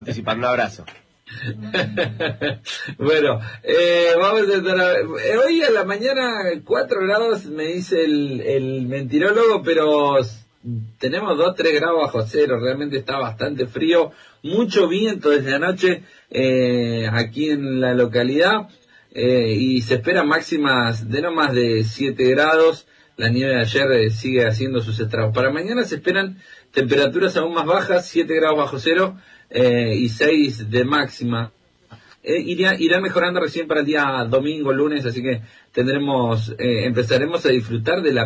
Participar, un abrazo. Bueno, vamos a estar hoy a la mañana 4 grados, me dice el mentirólogo, pero tenemos 2-3 grados bajo cero, realmente está bastante frío, mucho viento desde anoche aquí en la localidad, y se esperan máximas de no más de 7 grados, la nieve de ayer sigue haciendo sus estragos. Para mañana se esperan temperaturas aún más bajas, 7 grados bajo cero, y 6 de máxima. Irá mejorando recién para el día domingo, lunes, así que empezaremos a disfrutar de la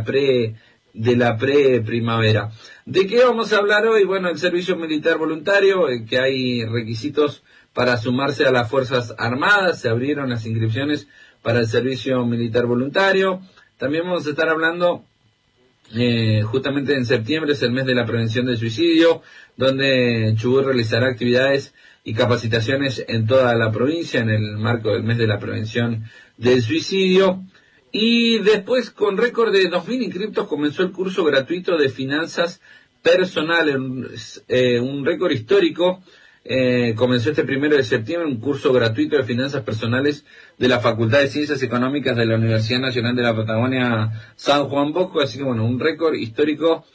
pre-primavera. ¿De qué vamos a hablar hoy? Bueno, el servicio militar voluntario, que hay requisitos para sumarse a las Fuerzas Armadas, se abrieron las inscripciones para el servicio militar voluntario. También vamos a estar hablando, justamente en septiembre es el mes de la prevención del suicidio, donde Chubut realizará actividades y capacitaciones en toda la provincia en el marco del mes de la prevención del suicidio. Y después, con récord de 2.000 inscriptos, comenzó el curso gratuito de finanzas personales, un récord histórico. Comenzó este 1 de septiembre un curso gratuito de finanzas personales de la Facultad de Ciencias Económicas de la Universidad Nacional de la Patagonia San Juan Bosco, así que bueno, un récord histórico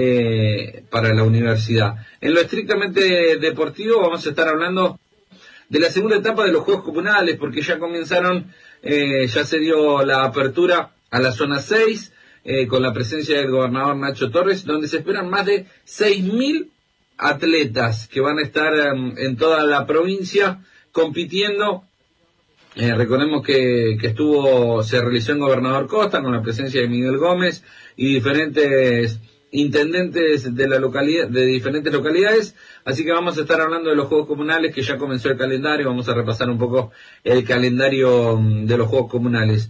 para la universidad. En lo estrictamente deportivo vamos a estar hablando de la segunda etapa de los Juegos Comunales, porque ya comenzaron, ya se dio la apertura a la zona 6, con la presencia del gobernador Nacho Torres, donde se esperan más de 6.000 atletas que van a estar en toda la provincia compitiendo. Recordemos que se realizó en Gobernador Costa con la presencia de Miguel Gómez y diferentes intendentes de la localidad, de diferentes localidades, así que vamos a estar hablando de los Juegos Comunales, que ya comenzó el calendario, vamos a repasar un poco el calendario de los Juegos Comunales.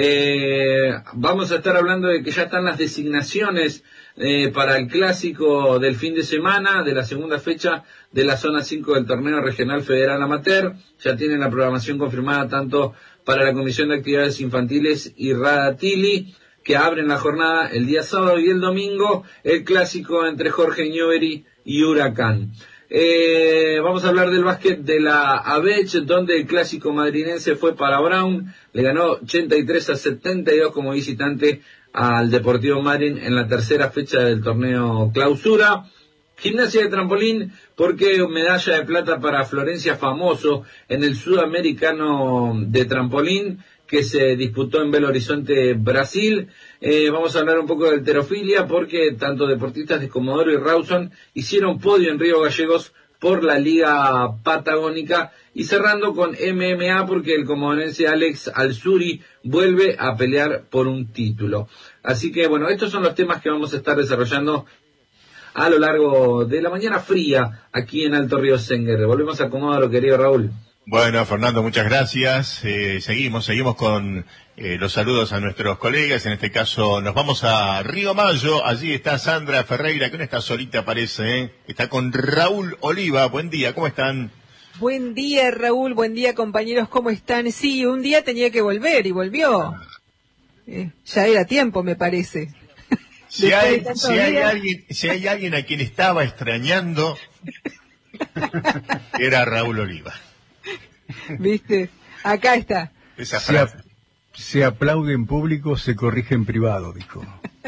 Vamos a estar hablando de que ya están las designaciones para el clásico del fin de semana, de la segunda fecha de la zona 5 del torneo regional federal amateur. Ya tienen la programación confirmada tanto para la Comisión de Actividades Infantiles y Radatili, que abren la jornada el día sábado, y el domingo el clásico entre Jorge Newbery y Huracán. Vamos a hablar del básquet de la ABECH, donde el clásico madrinense fue para Brown, le ganó 83-72 como visitante al Deportivo Madryn en la tercera fecha del torneo clausura. Gimnasia de trampolín, porque medalla de plata para Florencia Famoso en el Sudamericano de trampolín, que se disputó en Belo Horizonte, Brasil. Vamos a hablar un poco de halterofilia, porque tanto deportistas de Comodoro y Rawson hicieron podio en Río Gallegos por la Liga Patagónica. Y cerrando con MMA, porque el comodorense Alex Alzuri vuelve a pelear por un título. Así que bueno, estos son los temas que vamos a estar desarrollando a lo largo de la mañana fría aquí en Alto Río Senguer. Volvemos a Comodoro, querido Raúl. Bueno, Fernando, muchas gracias. Seguimos con los saludos a nuestros colegas. En este caso nos vamos a Río Mayo. Allí está Sandra Ferreira, que no está solita, parece, Está con Raúl Oliva. Buen día, ¿cómo están? Buen día, Raúl. Buen día, compañeros, ¿cómo están? Sí, un día tenía que volver y volvió. Ya era tiempo, me parece. Si hay alguien a quien estaba extrañando, era Raúl Oliva. ¿Viste? Acá está. Esa frase. Se aplaude en público, se corrige en privado, dijo.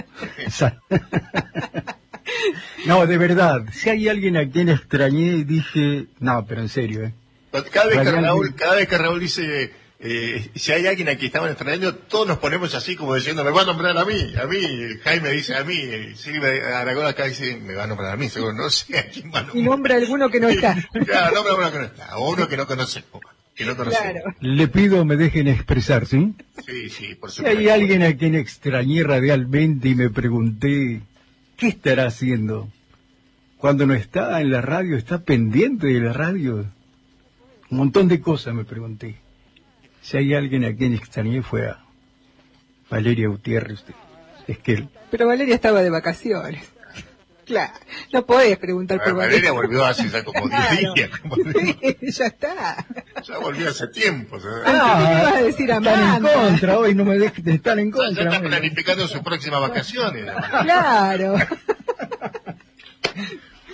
No, de verdad, si hay alguien a quien extrañé, dije, no, pero en serio, Cada vez que Raúl dice, si hay alguien a quien estaban extrañando, todos nos ponemos así como diciendo, me va a nombrar a mí, Jaime dice a mí, Silvia Aragón acá dice, me va a nombrar a mí, seguro, no sé a quién va a nombrar. Y nombra a alguno que no está. Claro, nombra a uno que no está, o uno que no conocemos. Claro. Le pido me dejen expresar, ¿sí? Sí, por Si supuesto. hay alguien a quien extrañé radialmente y me pregunté, ¿qué estará haciendo? Cuando no está en la radio, está pendiente de la radio. Un montón de cosas me pregunté. Si hay alguien a quien extrañé fue a Valeria Gutiérrez. Es que Pero Valeria estaba de vacaciones. Claro, no podés preguntar por Valeria volvió hace ya como 10 días. Sí, ya está. Ya volvió hace tiempo. ¿Qué ibas a decir, Amanda? están en contra, hoy no me dejes de estar en contra. Ya está planificando sus próximas vacaciones. Claro.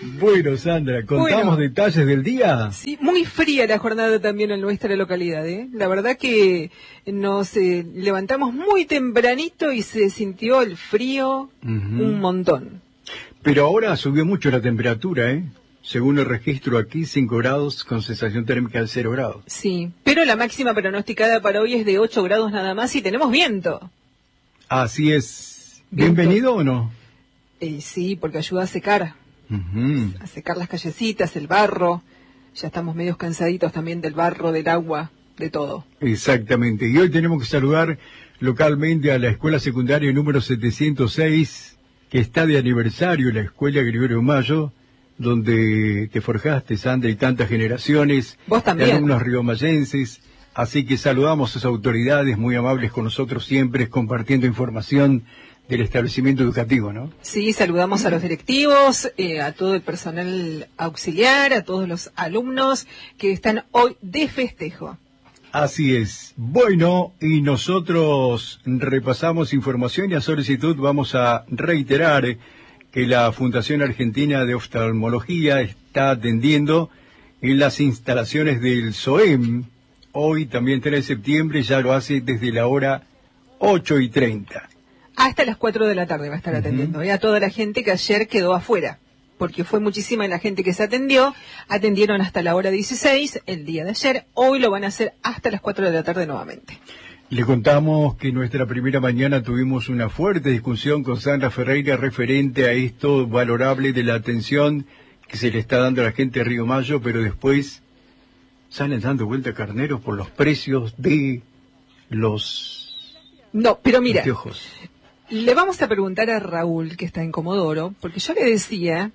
Bueno, Sandra, ¿contamos detalles del día? Sí, muy fría la jornada también en nuestra localidad, ¿eh? La verdad que nos levantamos muy tempranito y se sintió el frío un montón. Pero ahora subió mucho la temperatura, ¿eh? Según el registro aquí, 5 grados con sensación térmica de 0 grados. Sí, pero la máxima pronosticada para hoy es de 8 grados nada más y tenemos viento. Así es. ¿Bienvenido o no? Sí, porque ayuda a secar. A secar las callecitas, el barro. Ya estamos medios cansaditos también del barro, del agua, de todo. Exactamente. Y hoy tenemos que saludar localmente a la escuela secundaria número 706, que está de aniversario, la escuela Gregorio Mayo, donde te forjaste, Sandra, y tantas generaciones. Vos también. De alumnos riomayenses. Así que saludamos a sus autoridades, muy amables con nosotros siempre, compartiendo información del establecimiento educativo, ¿no? Sí, saludamos a los directivos, a todo el personal auxiliar, a todos los alumnos que están hoy de festejo. Así es. Bueno, y nosotros repasamos información y a solicitud vamos a reiterar que la Fundación Argentina de Oftalmología está atendiendo en las instalaciones del SOEM. Hoy, también 3 de septiembre, ya lo hace desde la hora 8:30. Hasta las 4 de la tarde va a estar atendiendo a toda la gente que ayer quedó afuera, porque fue muchísima la gente que se atendió. Atendieron hasta la hora 16 el día de ayer, hoy lo van a hacer hasta las 4 de la tarde nuevamente. Le contamos que nuestra primera mañana tuvimos una fuerte discusión con Sandra Ferreira referente a esto valorable de la atención que se le está dando a la gente de Río Mayo, pero después salen dando vuelta carneros por los precios de los No, pero mira, anteojos. Le vamos a preguntar a Raúl, que está en Comodoro, porque yo le decía,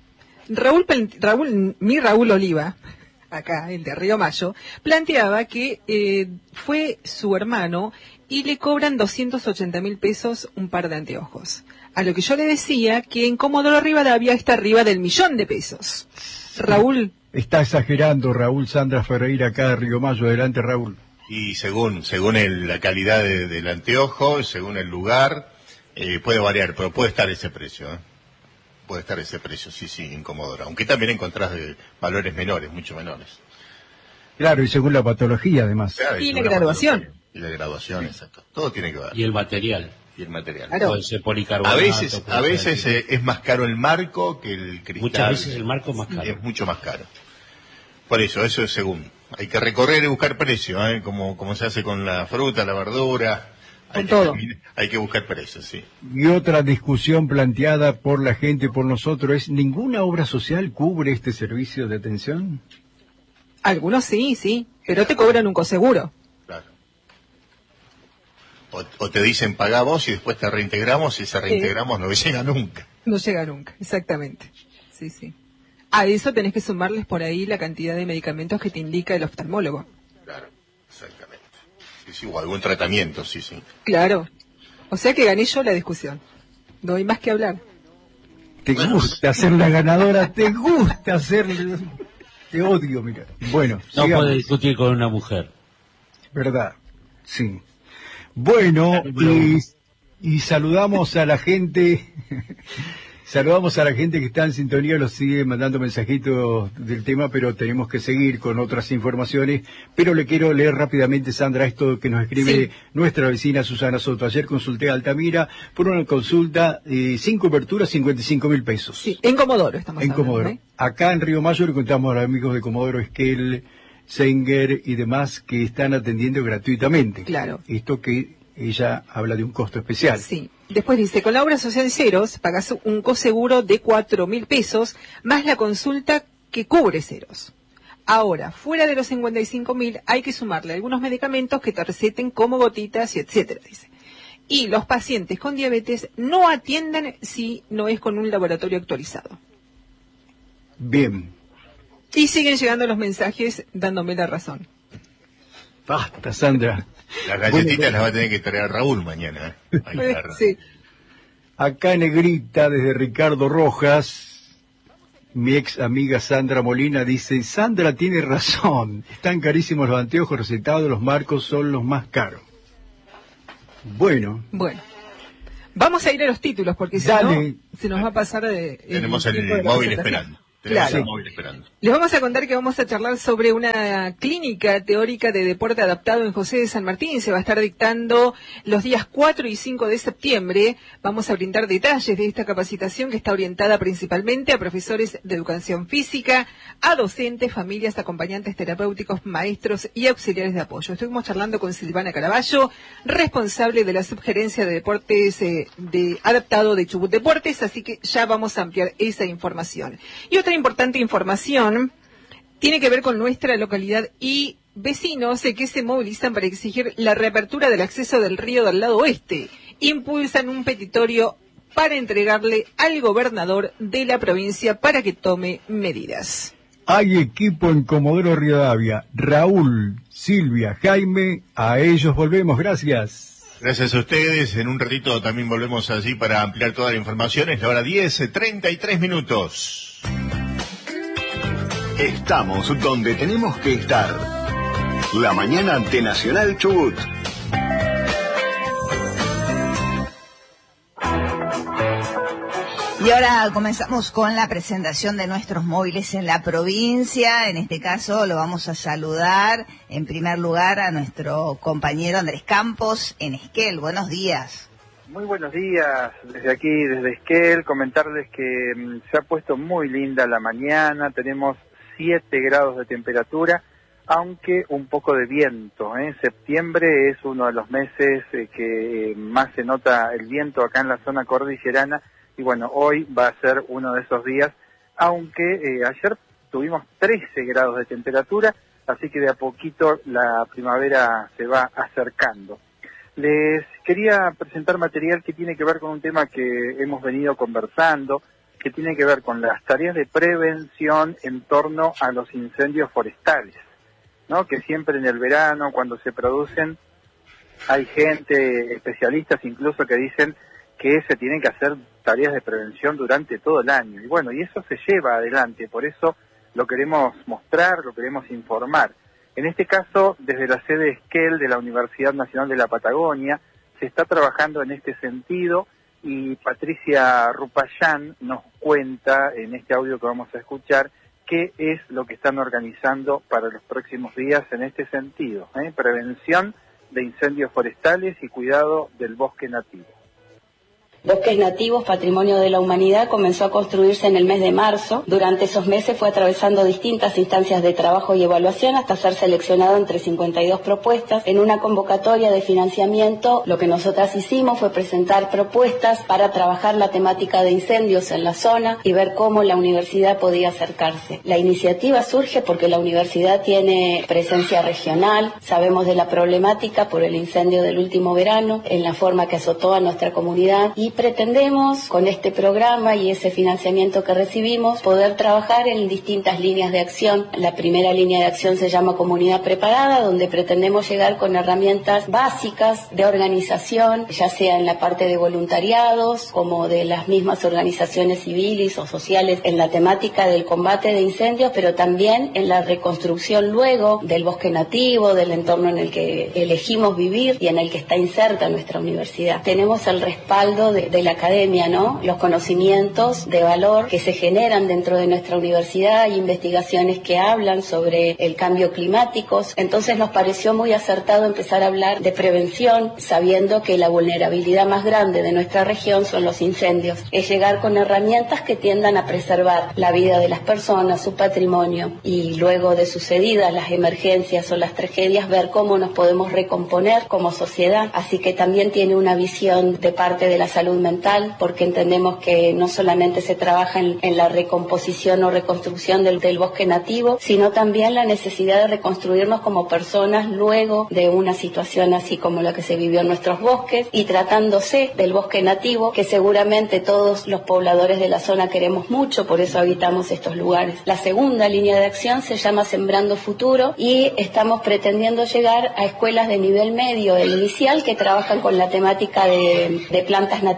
mi Raúl Oliva, acá, el de Río Mayo, planteaba que fue su hermano y le cobran 280.000 pesos un par de anteojos. A lo que yo le decía que en Comodoro Rivadavia está arriba del 1.000.000 de pesos. Raúl. Está exagerando, Raúl. Sandra Ferreira acá de Río Mayo. Adelante, Raúl. Y según la calidad del anteojo, según el lugar, puede variar, pero puede estar ese precio, ¿eh? Puede estar ese precio, sí, en Comodoro. Aunque también encontrás de valores menores, mucho menores. Claro, y según la patología, además. Claro, y la graduación. Y la graduación, exacto. Todo tiene que ver. Y el material. Claro. Puede ser policarbonato. A veces es más caro el marco que el cristal. Muchas veces el marco es más caro. Es mucho más caro. Por eso es según. Hay que recorrer y buscar precio, ¿eh? Como se hace con la fruta, la verdura. Hay que buscar precios, sí. Y otra discusión planteada por la gente, por nosotros, es: ¿ninguna obra social cubre este servicio de atención? Algunos sí, pero te cobran un coseguro. Claro. O te dicen pagá vos y después te reintegramos, y ese reintegramos no llega nunca. No llega nunca, exactamente. Sí. A eso tenés que sumarles por ahí la cantidad de medicamentos que te indica el oftalmólogo. Claro, exactamente. Sí, o algún tratamiento, sí. Claro. O sea que gané yo la discusión. No hay más que hablar. Te gusta ser la ganadora, te gusta ser... Te odio, mira. Bueno, no sigamos. puede discutir con una mujer. ¿Verdad? Sí. Bueno, y saludamos a la gente... Saludamos a la gente que está en sintonía, los sigue mandando mensajitos del tema, pero tenemos que seguir con otras informaciones. Pero le quiero leer rápidamente, Sandra, esto que nos escribe nuestra vecina Susana Soto. Ayer consulté a Altamira por una consulta, 5 coberturas, 55.000 pesos. Sí, en Comodoro estamos hablando. En Comodoro. Acá en Río Mayo le contamos a los amigos de Comodoro, Esquel, Senger y demás, que están atendiendo gratuitamente. Claro. Esto que ella habla de un costo especial. Sí. Después dice, con la obra social ceros, pagás un coseguro de 4.000 pesos, más la consulta que cubre ceros. Ahora, fuera de los 55.000, hay que sumarle algunos medicamentos que te receten como gotitas y etcétera, dice. Y los pacientes con diabetes no atiendan si no es con un laboratorio actualizado. Bien. Y siguen llegando los mensajes dándome la razón. Basta, Sandra. Las galletitas las va a tener que traer Raúl mañana. Sí. Acá Negrita, desde Ricardo Rojas, mi ex amiga Sandra Molina dice: Sandra tiene razón, están carísimos los anteojos recetados, los marcos son los más caros. Bueno. Vamos a ir a los títulos, porque si no, se nos va a pasar de... Tenemos el móvil esperando. Tenemos Claro. el móvil esperando. Les vamos a contar que vamos a charlar sobre una clínica teórica de deporte adaptado en José de San Martín. Se va a estar dictando los días 4 y 5 de septiembre. Vamos a brindar detalles de esta capacitación que está orientada principalmente a profesores de educación física, a docentes, familias, acompañantes terapéuticos, maestros y auxiliares de apoyo. Estuvimos charlando con Silvana Caraballo, responsable de la subgerencia de deportes de adaptado de Chubut Deportes, así que ya vamos a ampliar esa información. Y otra importante información tiene que ver con nuestra localidad y vecinos que se movilizan para exigir la reapertura del acceso del río del lado oeste. Impulsan un petitorio para entregarle al gobernador de la provincia para que tome medidas. Hay equipo en Comodoro Rivadavia. Raúl, Silvia, Jaime, a ellos volvemos. Gracias. Gracias a ustedes. En un ratito también volvemos allí para ampliar toda la información. Es la hora 10:33 minutos. Estamos donde tenemos que estar. La mañana de Nacional Chubut. Y ahora comenzamos con la presentación de nuestros móviles en la provincia. En este caso lo vamos a saludar en primer lugar a nuestro compañero Andrés Campos en Esquel. Buenos días. Muy buenos días, desde aquí, desde Esquel, comentarles que se ha puesto muy linda la mañana, tenemos 7 grados de temperatura, aunque un poco de viento. Septiembre es uno de los meses que más se nota el viento acá en la zona cordillerana, y bueno, hoy va a ser uno de esos días, aunque ayer tuvimos 13 grados de temperatura, así que de a poquito la primavera se va acercando. Les quería presentar material que tiene que ver con un tema que hemos venido conversando, que tiene que ver con las tareas de prevención en torno a los incendios forestales, ¿no? Que siempre en el verano, cuando se producen, hay gente, especialistas incluso, que dicen que se tienen que hacer tareas de prevención durante todo el año. Y bueno, y eso se lleva adelante, por eso lo queremos mostrar, lo queremos informar. En este caso, desde la sede Esquel de la Universidad Nacional de la Patagonia, se está trabajando en este sentido y Patricia Rupayán nos cuenta en este audio que vamos a escuchar qué es lo que están organizando para los próximos días en este sentido, prevención de incendios forestales y cuidado del bosque nativo. Bosques Nativos, Patrimonio de la Humanidad, comenzó a construirse en el mes de marzo. Durante esos meses fue atravesando distintas instancias de trabajo y evaluación hasta ser seleccionado entre 52 propuestas. En una convocatoria de financiamiento, lo que nosotras hicimos fue presentar propuestas para trabajar la temática de incendios en la zona y ver cómo la universidad podía acercarse. La iniciativa surge porque la universidad tiene presencia regional, sabemos de la problemática por el incendio del último verano, en la forma que azotó a nuestra comunidad, y pretendemos, con este programa y ese financiamiento que recibimos, poder trabajar en distintas líneas de acción. La primera línea de acción se llama Comunidad Preparada, donde pretendemos llegar con herramientas básicas de organización, ya sea en la parte de voluntariados, como de las mismas organizaciones civiles o sociales en la temática del combate de incendios, pero también en la reconstrucción luego del bosque nativo, del entorno en el que elegimos vivir y en el que está inserta nuestra universidad. Tenemos el respaldo de la academia, ¿no? Los conocimientos de valor que se generan dentro de nuestra universidad, hay investigaciones que hablan sobre el cambio climático, entonces nos pareció muy acertado empezar a hablar de prevención, sabiendo que la vulnerabilidad más grande de nuestra región son los incendios. Es llegar con herramientas que tiendan a preservar la vida de las personas, su patrimonio, y luego de sucedidas las emergencias o las tragedias, ver cómo nos podemos recomponer como sociedad. Así que también tiene una visión de parte de la salud mental, porque entendemos que no solamente se trabaja en la recomposición o reconstrucción del bosque nativo, sino también la necesidad de reconstruirnos como personas luego de una situación así como la que se vivió en nuestros bosques, y tratándose del bosque nativo, que seguramente todos los pobladores de la zona queremos mucho, por eso habitamos estos lugares. La segunda línea de acción se llama Sembrando Futuro, y estamos pretendiendo llegar a escuelas de nivel medio e inicial que trabajan con la temática de plantas nativas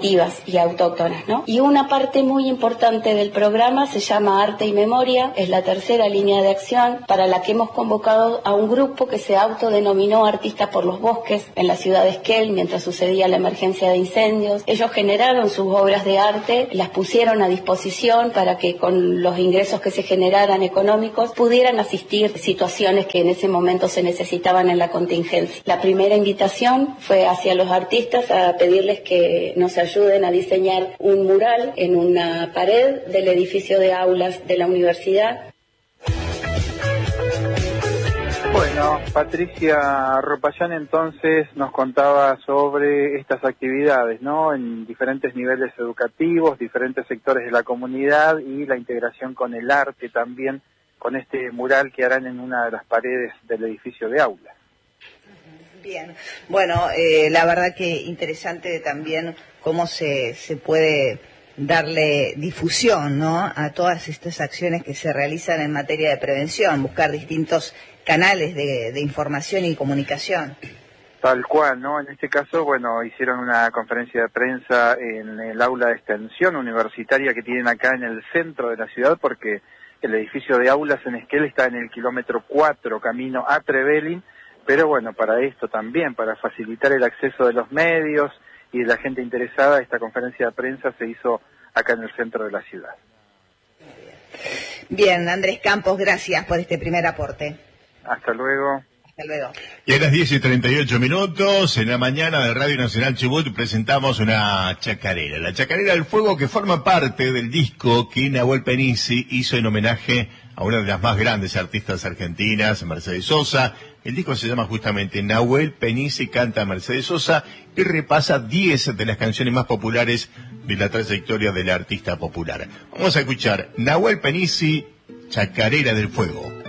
nativas y autóctonas, ¿no? Y una parte muy importante del programa se llama Arte y Memoria, es la tercera línea de acción para la que hemos convocado a un grupo que se autodenominó Artistas por los Bosques en la ciudad de Esquel mientras sucedía la emergencia de incendios. Ellos generaron sus obras de arte, las pusieron a disposición para que con los ingresos que se generaran económicos pudieran asistir situaciones que en ese momento se necesitaban en la contingencia. La primera invitación fue hacia los artistas a pedirles que nos ayuden a diseñar un mural en una pared del edificio de aulas de la universidad. Bueno, Patricia Ropayán entonces nos contaba sobre estas actividades, ¿no? En diferentes niveles educativos, diferentes sectores de la comunidad y la integración con el arte también, con este mural que harán en una de las paredes del edificio de aulas. Bien, bueno, la verdad que interesante también cómo se puede darle difusión, ¿no?, a todas estas acciones que se realizan en materia de prevención, buscar distintos canales de información y comunicación. Tal cual, ¿no? En este caso, bueno, hicieron una conferencia de prensa en el aula de extensión universitaria que tienen acá en el centro de la ciudad, porque el edificio de aulas en Esquel está en el kilómetro 4, camino a Trevelin, pero bueno, para esto también, para facilitar el acceso de los medios y de la gente interesada, esta conferencia de prensa se hizo acá en el centro de la ciudad. Bien, Andrés Campos, gracias por este primer aporte. Hasta luego. Hasta luego. Y a las 10:38, en la mañana de Radio Nacional Chubut presentamos una chacarera. La Chacarera del Fuego, que forma parte del disco que Nahuel Penisi hizo en homenaje a una de las más grandes artistas argentinas, Mercedes Sosa. El disco se llama justamente Nahuel Penisi canta a Mercedes Sosa y repasa 10 de las canciones más populares de la trayectoria del artista popular. Vamos a escuchar Nahuel Penisi, Chacarera del Fuego.